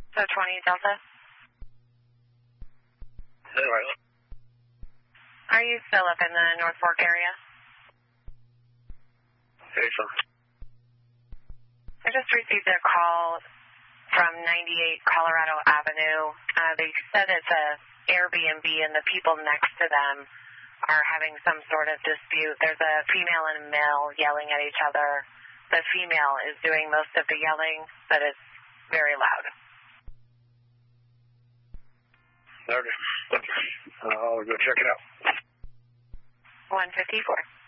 So 20 Delta? Anyway. Are you still up in the North Fork area? Hey, sir. I just received a call from 98 Colorado Avenue. They said it's a Airbnb and the people next to them are having some sort of dispute. There's a female and a male yelling at each other. The female is doing most of the yelling, but it's very loud. Okay. I'll go check it out. 154.